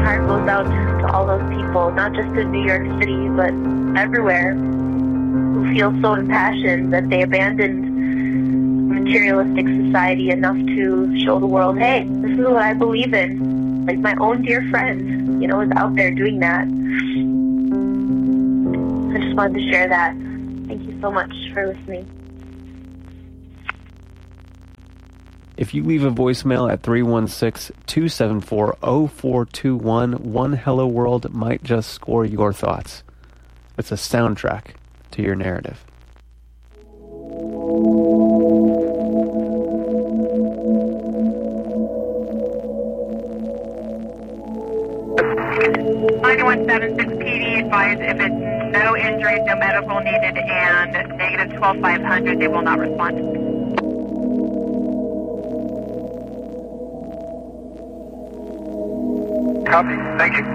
heart goes out to all those people, not just in New York City, but everywhere, who feel so impassioned that they abandoned materialistic society enough to show the world, hey, this is what I believe in. Like my own dear friend, is out there doing that. I just wanted to share that. Thank you so much for listening. If you leave a voicemail at 316-274-0421, One Hello World might just score your thoughts. It's a soundtrack to your narrative. PD advised if it's no injuries, no medical needed, and negative 12500, they will not respond. Copy. Thank you.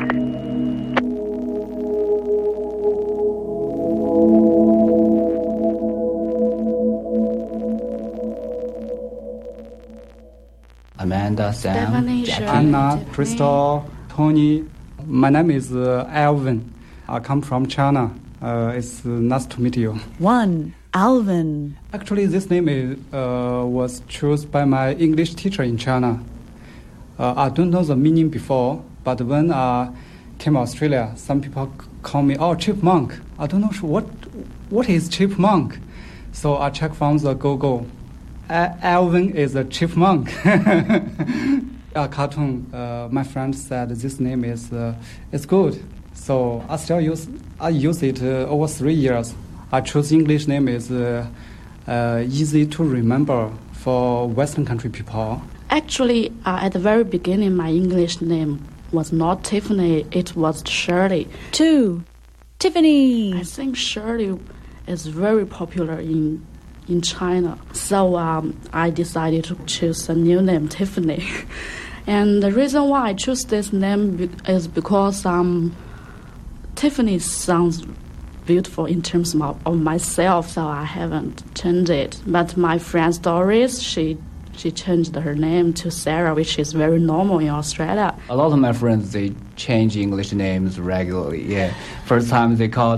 Amanda, Sam, Stephanie, Jackie, Anna, Crystal, Tony. My name is Alvin. I come from China. It's nice to meet you. One, Alvin. Actually, this name was chosen by my English teacher in China. I don't know the meaning before, but when I came to Australia, some people call me, chipmunk. I don't know what is chipmunk. So I checked from the Google. Alvin is a chipmunk. A cartoon. My friend said this name is good. So I use it over 3 years. I chose English name is easy to remember for Western country people. Actually, at the very beginning, my English name was not Tiffany, it was Shirley. 2, Tiffany. I think Shirley is very popular in China. So I decided to choose a new name, Tiffany. And the reason why I chose this name is because Tiffany sounds beautiful in terms of myself, so I haven't changed it. But my friend Doris, she changed her name to Sarah, which is very normal in Australia. A lot of my friends, they change English names regularly. Yeah, first time they called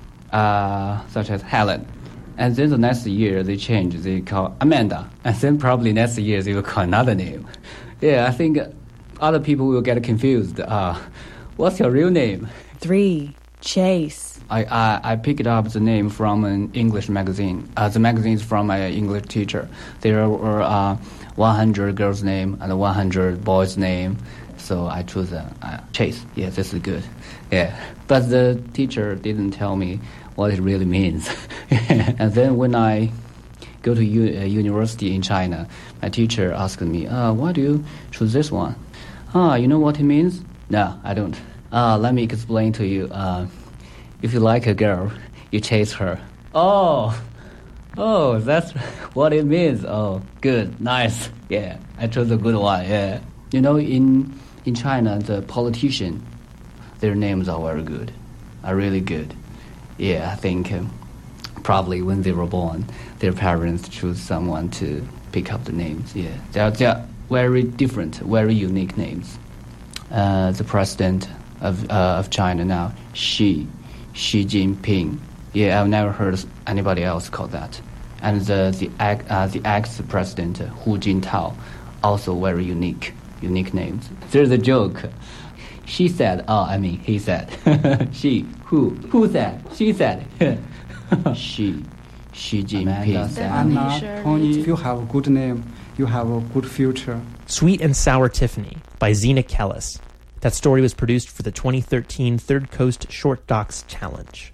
such as Helen, and then the next year they change. They call Amanda, and then probably next year they will call another name. Yeah, I think other people will get confused. What's your real name? 3, Chase. I picked up the name from an English magazine. The magazine is from my English teacher. There were 100 girls' name and 100 boys' name, so I chose Chase. Yeah, this is good. Yeah, but the teacher didn't tell me what it really means. And then when I go to university in China, my teacher asked me, why do you choose this one? You know what it means? No, I don't. Let me explain to you. If you like a girl, you chase her. Oh, that's what it means. Oh, good, nice. Yeah, I chose a good one, yeah. In China, the politicians, their names are very good, are really good. Yeah, I think probably when they were born, their parents choose someone to pick up the names, yeah. They're very different, very unique names. The president of China now, Xi Jinping. Yeah, I've never heard anybody else call that. And the ex-president Hu Jintao, also very unique names. There's a joke. She said, he said. She, who said? She said. Xi Jinping. Anna, Tony, if you have a good name, you have a good future. Sweet and Sour Tiffany by Zena Kellis. That story was produced for the 2013 Third Coast Short Docs Challenge.